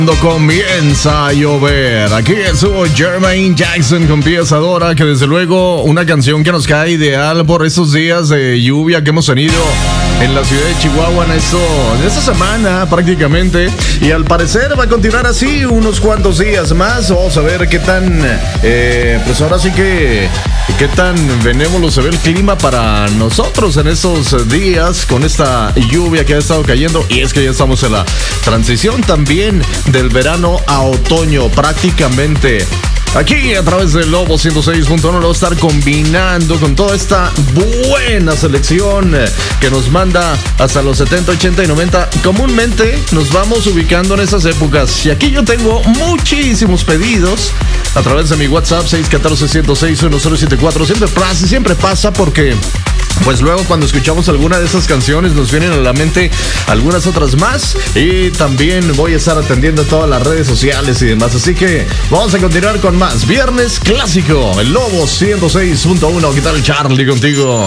Comienza a llover. Aquí estuvo Jermaine Jackson con Piezadora, que desde luego una canción que nos cae ideal por estos días de lluvia que hemos tenido en la ciudad de Chihuahua en esta semana prácticamente, y al parecer va a continuar así unos cuantos días más. Vamos a ver qué tan pues ahora sí que qué tan benévolo se ve el clima para nosotros en estos días con esta lluvia que ha estado cayendo. Y es que ya estamos en la transición también del verano a otoño prácticamente. Aquí a través del Lobo 106.1 lo va a estar combinando con toda esta buena selección que nos manda hasta los 70, 80 y 90. Comúnmente nos vamos ubicando en esas épocas. Y aquí yo tengo muchísimos pedidos a través de mi WhatsApp 614-106-1074. Siempre pasa porque pues luego cuando escuchamos alguna de esas canciones nos vienen a la mente algunas otras más. Y también voy a estar atendiendo todas las redes sociales y demás. Así que vamos a continuar con más Viernes Clásico, el Lobo 106.1. ¿Qué tal, Charlie, contigo?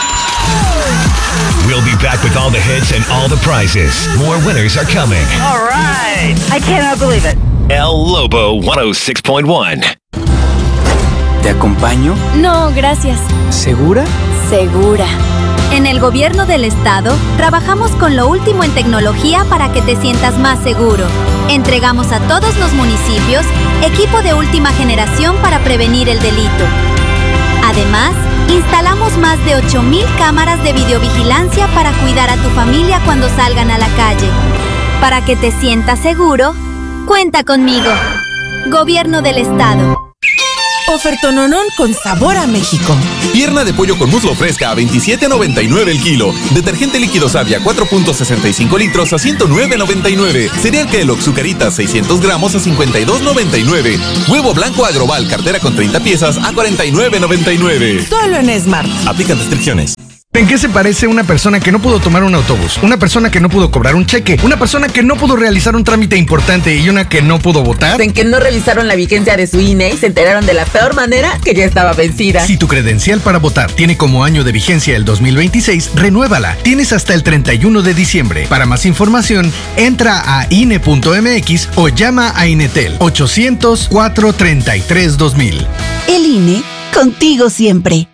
We'll be back with all the hits and all the prizes. More winners are coming. All right. I cannot believe it. El Lobo 106.1. ¿Te acompaño? No, gracias. ¿Segura? Segura. En el gobierno del estado, trabajamos con lo último en tecnología para que te sientas más seguro. Entregamos a todos los municipios equipo de última generación para prevenir el delito. Además, instalamos más de 8,000 cámaras de videovigilancia para cuidar a tu familia cuando salgan a la calle. Para que te sientas seguro, cuenta conmigo. Gobierno del estado. Ofertononón con sabor a México. Pierna de pollo con muslo fresca a $27.99 el kilo. Detergente líquido Savia 4.65 litros a $109.99. Cereal Kellogg Zucaritas 600 gramos a $52.99. Huevo blanco Agroval cartera con 30 piezas a $49.99. Solo en Smart. Aplican restricciones. ¿En qué se parece una persona que no pudo tomar un autobús? Una persona que no pudo cobrar un cheque, una persona que no pudo realizar un trámite importante y una que no pudo votar. En que no revisaron la vigencia de su INE y se enteraron de la peor manera que ya estaba vencida. Si tu credencial para votar tiene como año de vigencia el 2026, renuévala. Tienes hasta el 31 de diciembre. Para más información, entra a INE.mx o llama a INETEL 800-433-2000. El INE, contigo siempre.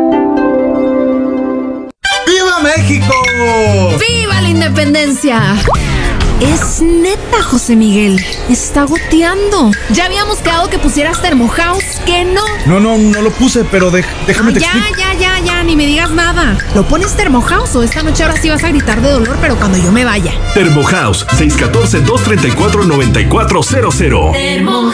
¡Viva México! ¡Viva la independencia! Es neta, José Miguel. Está goteando. Ya habíamos quedado que pusieras Thermohouse. ¿Que no? No lo puse, pero déjame te explico. Ya, ni me digas nada. ¿Lo pones Thermohouse o esta noche ahora sí vas a gritar de dolor, pero cuando yo me vaya? Thermohouse, 614-234-9400. Thermohouse.